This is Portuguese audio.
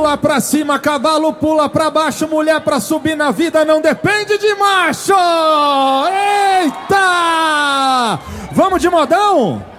pula pra cima, cavalo pula pra baixo, mulher pra subir na vida não depende de macho! Eita! Vamos de modão?